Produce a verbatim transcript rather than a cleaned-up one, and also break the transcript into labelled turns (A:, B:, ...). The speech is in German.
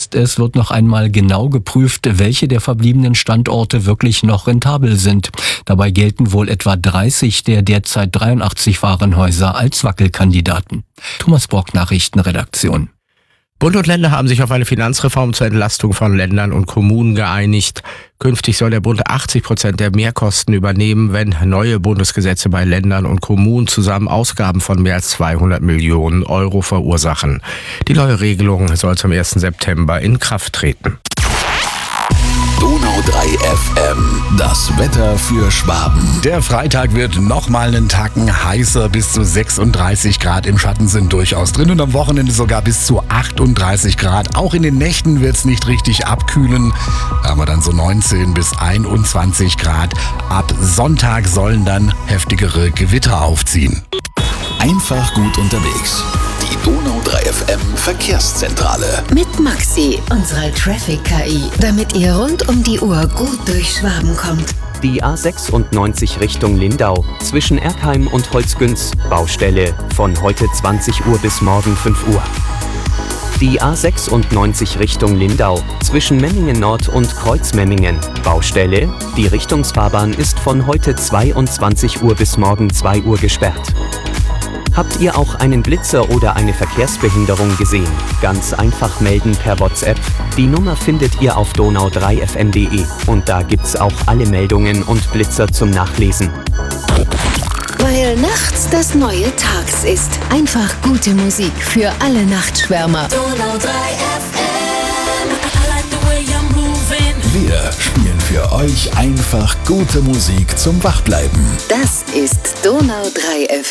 A: heißt, es wird noch einmal genau geprüft, welche der verbliebenen Standorte wirklich noch rentabel sind. Dabei gelten wohl etwa dreißig der derzeit dreiundachtzig Warenhäuser als Wackelkandidaten. Thomas Brock, Nachrichtenredaktion.
B: Bund und Länder haben sich auf eine Finanzreform zur Entlastung von Ländern und Kommunen geeinigt. Künftig soll der Bund achtzig Prozent der Mehrkosten übernehmen, wenn neue Bundesgesetze bei Ländern und Kommunen zusammen Ausgaben von mehr als zweihundert Millionen Euro verursachen. Die neue Regelung soll zum ersten September in Kraft treten.
C: Donau drei F M, das Wetter für Schwaben.
D: Der Freitag wird nochmal einen Tacken heißer, bis zu sechsunddreißig Grad im Schatten sind durchaus drin und am Wochenende sogar bis zu achtunddreißig Grad. Auch in den Nächten wird es nicht richtig abkühlen, aber dann so neunzehn bis einundzwanzig Grad. Ab Sonntag sollen dann heftigere Gewitter aufziehen.
C: Einfach gut unterwegs. Die Donau drei F M Verkehrszentrale.
E: Mit Maxi, unserer Traffic-K I, damit ihr rund um die Uhr gut durch Schwaben kommt.
F: Die A sechsundneunzig Richtung Lindau, zwischen Erkheim und Holzgünz, Baustelle, von heute zwanzig Uhr bis morgen fünf Uhr. Die A sechsundneunzig Richtung Lindau, zwischen Memmingen Nord und Kreuzmemmingen, Baustelle, die Richtungsfahrbahn ist von heute zweiundzwanzig Uhr bis morgen zwei Uhr gesperrt. Habt ihr auch einen Blitzer oder eine Verkehrsbehinderung gesehen? Ganz einfach melden per WhatsApp. Die Nummer findet ihr auf donau drei f m punkt de und da gibt's auch alle Meldungen und Blitzer zum Nachlesen.
E: Weil nachts das neue Tags ist. Einfach gute Musik für alle Nachtschwärmer.
G: Donau drei F M. I like the way you're moving.
C: Wir spielen für euch einfach gute Musik zum Wachbleiben.
E: Das ist Donau drei F M.